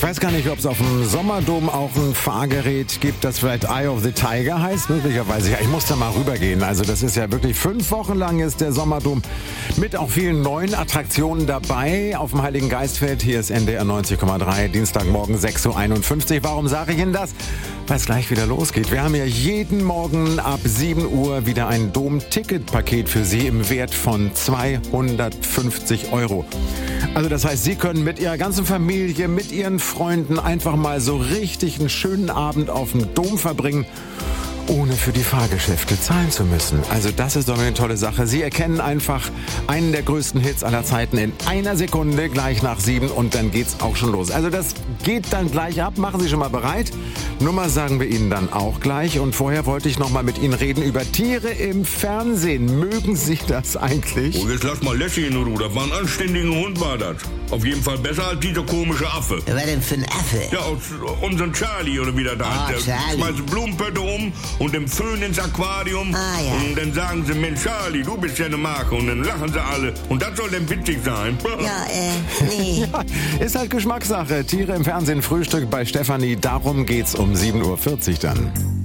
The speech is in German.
weiß gar nicht, ob es auf dem Sommerdom auch ein Fahrgerät gibt, das vielleicht Eye of the Tiger heißt. Möglicherweise. Ja, ich muss da mal rübergehen. Also das ist ja wirklich 5 Wochen lang ist der Sommerdom mit auch vielen neuen Attraktionen dabei. Auf dem Heiligen Geistfeld, hier ist NDR 90,3, Dienstagmorgen 6.51 Uhr. Warum sage ich Ihnen das? Weil es gleich wieder losgeht. Wir haben ja jeden Morgen ab 7 Uhr wieder ein Dom-Ticket-Paket für Sie im Wert von 250 €. Also das heißt, Sie können mit Ihrer ganzen Familie, mit Ihren Freunden einfach mal so richtig einen schönen Abend auf dem Dom verbringen, ohne für die Fahrgeschäfte zahlen zu müssen. Also das ist doch eine tolle Sache. Sie erkennen einfach einen der größten Hits aller Zeiten in einer Sekunde, gleich nach 7 und dann geht's auch schon los. Also das geht dann gleich ab. Machen Sie schon mal bereit. Nummer sagen wir Ihnen dann auch gleich. Und vorher wollte ich noch mal mit Ihnen reden über Tiere im Fernsehen. Mögen Sie das eigentlich? Oh, jetzt lass mal Lassie in Ruhe. Das war ein anständiger Hund, war das. Auf jeden Fall besser als dieser komische Affe. Was denn für ein Affe? Ja, aus unserem Charlie oder wie der da Ah, heißt. Der Charlie. schmeißt Blumenpötte um und den Föhn ins Aquarium. Ah, ja. Und dann sagen sie, Mensch, Charlie, du bist ja eine Marke. Und dann lachen sie alle. Und das soll dann witzig sein. Ja, nee. Ist halt Geschmackssache. Tiere im Fernsehen, Frühstück bei Stefanie. Darum geht's um 7.40 Uhr dann.